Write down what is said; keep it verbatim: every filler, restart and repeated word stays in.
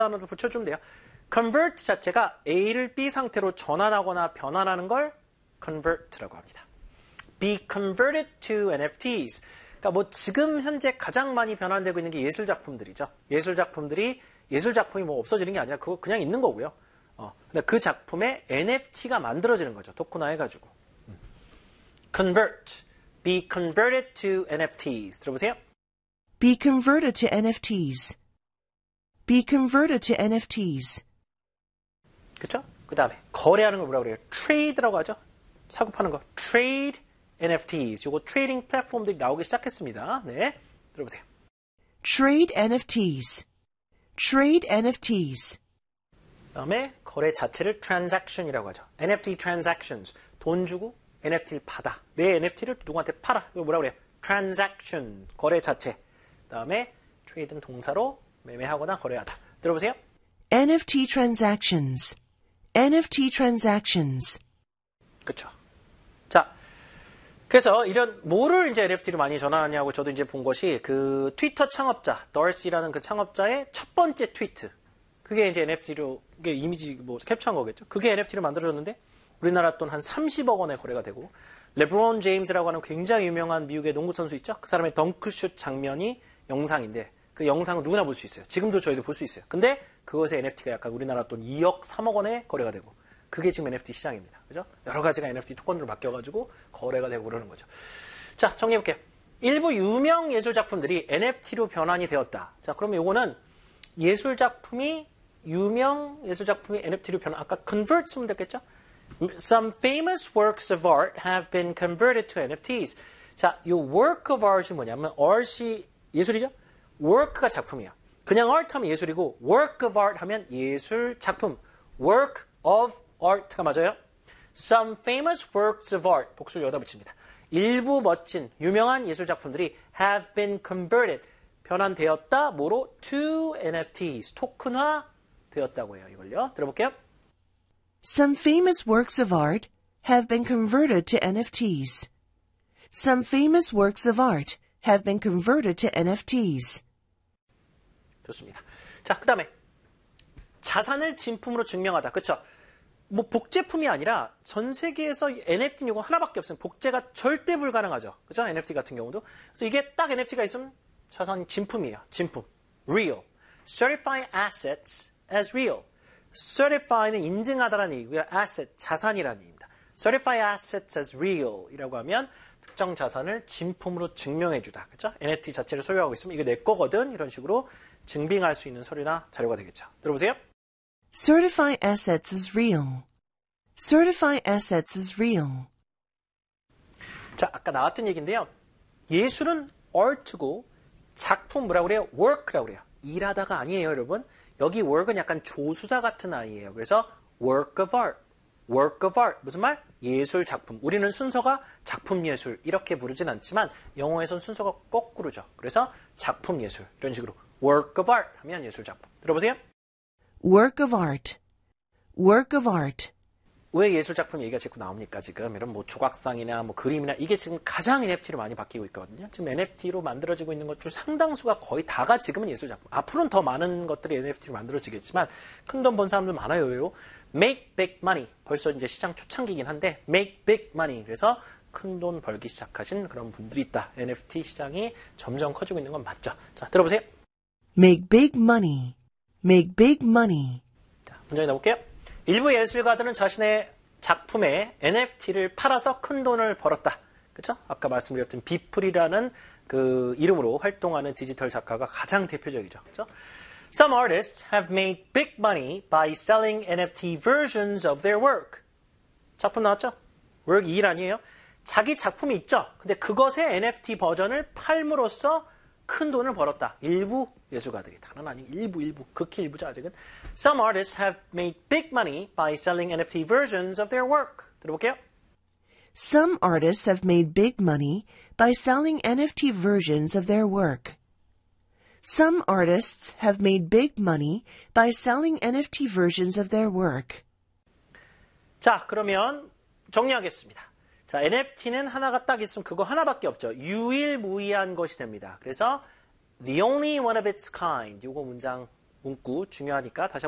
단어를 붙여주면 돼요. convert 자체가 A를 B 상태로 전환하거나 변환하는 걸 convert라고 합니다. be converted to 엔에프티s. 그러니까 뭐 지금 현재 가장 많이 변환되고 있는 게 예술 작품들이죠. 예술 작품들이 예술 작품이 뭐 없어지는 게 아니라 그거 그냥 있는 거고요. 어, 근데 그 작품에 엔에프티가 만들어지는 거죠. 토큰화 해가지고. 음. convert, be converted to 엔에프티s. 들어보세요. Be converted to 엔에프티s. Be converted to 엔에프티s. 그렇죠? 그 다음에 거래하는 걸 뭐라고 그래요? trade라고 하죠. 사고 파는 거. trade 엔에프티s. 요거 트레이딩 플랫폼들이 나오기 시작했습니다. 네, 들어보세요. Trade 엔에프티s. Trade 엔에프티s. 그다음에 거래 자체를 transaction이라고 하죠. 엔에프티 transactions. 돈 주고 엔에프티를 받아. 내 엔에프티를 누구한테 팔아. 이거 뭐라고 그래요? transaction. 거래 자체. 그다음에 trade는 동사로 매매하거나 거래하다. 들어보세요. 엔에프티 transactions. 엔에프티 transactions. 그렇죠. 자, 그래서 이런 뭐를 이제 엔에프티로 많이 전환하냐고 저도 이제 본 것이 그 트위터 창업자 더시라는 그 창업자의 첫 번째 트위트. 그게 이제 엔에프티로 이게 이미지 뭐 캡처한 거겠죠. 그게 엔에프티로 만들어졌는데 우리나라 돈 한 삼십억 원의 거래가 되고 레브론 제임스라고 하는 굉장히 유명한 미국의 농구 선수 있죠. 그 사람의 덩크슛 장면이 영상인데 그 영상을 누구나 볼 수 있어요. 지금도 저희도 볼 수 있어요. 근데 그것의 엔에프티가 약간 우리나라 돈 이억 삼억 원의 거래가 되고 그게 지금 엔에프티 시장입니다. 그죠? 여러 가지가 엔에프티 토큰으로 바뀌어가지고 거래가 되고 그러는 거죠. 자, 정리해볼게요. 일부 유명 예술 작품들이 엔에프티로 변환이 되었다. 자, 그러면 요거는 예술 작품이 유명 예술 작품이 엔에프티로 변환, 아까 convert 쓰면 됐겠죠? Some famous works of art have been converted to 엔에프티s. 자, 요 work of art이 뭐냐면 art이 예술이죠? work가 작품이야. 그냥 art 하면 예술이고 work of art 하면 예술 작품. work of art가 맞아요. Some famous works of art. 복수를 여기다 붙입니다. 일부 멋진 유명한 예술 작품들이 have been converted. 변환되었다. 뭐로? to 엔에프티s. 토큰화 되었다고 해요. 이걸요. 들어볼게요. Some famous works of art have been converted to 엔에프티s. Some famous works of art have been converted to 엔에프티s. 좋습니다. 자, 그 다음에 자산을 진품으로 증명하다. 그렇죠? 뭐 복제품이 아니라 전 세계에서 엔에프티는 이거 하나밖에 없어요. 복제가 절대 불가능하죠. 그렇죠? 엔에프티 같은 경우도. 그래서 이게 딱 엔에프티가 있으면 자산 진품이에요. 진품. real. certify assets as real. certify는 인증하다라는 얘기고요. asset, 자산이라는 얘기입니다. certify assets as real 이라고 하면 특정 자산을 진품으로 증명해주다. 그렇죠? 엔에프티 자체를 소유하고 있으면 이게 내 거거든. 이런 식으로 증빙할 수 있는 서류나 자료가 되겠죠. 들어보세요. Certify assets as real. Certify assets as real. 자, 아까 나왔던 얘기인데요. 예술은 art고 작품 뭐라고 그래요? work라고 그래요. 일하다가 아니에요, 여러분. 여기 work은 약간 조수사 같은 아이예요. 그래서 work of art. work of art. 무슨 말? 예술 작품. 우리는 순서가 작품 예술 이렇게 부르진 않지만 영어에선 순서가 거꾸로죠. 그래서 작품 예술. 이런 식으로 work of art 하면 예술 작품. 들어보세요. Work of art. Work of art. 왜 예술 작품 얘기가 자꾸 나옵니까? 지금 이런 뭐 조각상이나 뭐 그림이나 이게 지금 가장 엔에프티로 많이 바뀌고 있거든요. 지금 엔에프티로 만들어지고 있는 것 중 상당수가 거의 다가 지금은 예술 작품. 앞으로는 더 많은 것들이 엔에프티로 만들어지겠지만 큰 돈 번 사람들 많아요. 왜요? Make big money. 벌써 이제 시장 초창기긴 한데 make big money. 그래서 큰 돈 벌기 시작하신 그런 분들이 있다. 엔에프티 시장이 점점 커지고 있는 건 맞죠. 자, 들어보세요. Make big money. Make big money. 자, 문제 내볼게요. 일부 예술가들은 자신의 작품에 엔에프티를 팔아서 큰 돈을 벌었다. 그렇죠? 아까 말씀드렸던 비플이라는 그 이름으로 활동하는 디지털 작가가 가장 대표적이죠. 그렇죠? Some artists have made big money by selling 엔에프티 versions of their work. 작품 나왔죠? work 일 아니에요? 자기 작품이 있죠? 근데 그것의 엔에프티 버전을 팔므로써 큰 돈을 벌었다. 일부 예술가들이. 다는 아닌 일부, 일부. 극히 일부죠, 아직은. Some artists have made big money by selling 엔에프티 versions of their work. 들어볼게요. Some artists have made big money by selling 엔에프티 versions of their work. Some artists have made big money by selling 엔에프티 versions of their work. 자, 그러면 정리하겠습니다. 자, 엔에프티는 하나가 딱 있으면 그거 하나밖에 없죠. 유일무이한 것이 됩니다. 그래서 the only one of its kind. 요거 문장 문구 중요하니까 다시 한번